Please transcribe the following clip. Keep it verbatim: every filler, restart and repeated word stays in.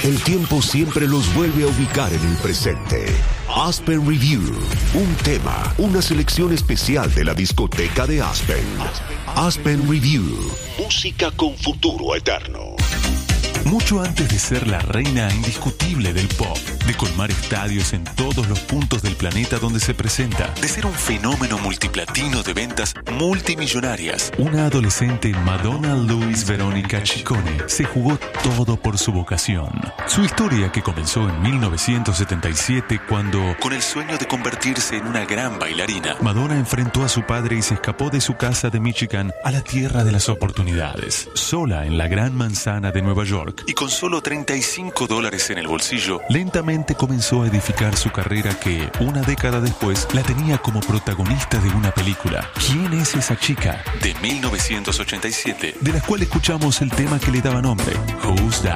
El tiempo siempre los vuelve a ubicar en el presente. Aspen Review. Un tema, una selección especial de la discoteca de Aspen. Aspen Review. Música con futuro eterno. Mucho antes de ser la reina indiscutible del pop, de colmar estadios en todos los puntos del planeta donde se presenta, de ser un fenómeno multiplatino de ventas multimillonarias, una adolescente Madonna Louise Veronica Ciccone se jugó todo por su vocación. Su historia, que comenzó en mil novecientos setenta y siete cuando, con el sueño de convertirse en una gran bailarina, Madonna enfrentó a su padre y se escapó de su casa de Michigan a la tierra de las oportunidades. Sola en la gran manzana de Nueva York, y con solo treinta y cinco dólares en el bolsillo, lentamente comenzó a edificar su carrera que, una década después, la tenía como protagonista de una película. ¿Quién es esa chica? De mil novecientos ochenta y siete, de la cual escuchamos el tema que le daba nombre, Who's That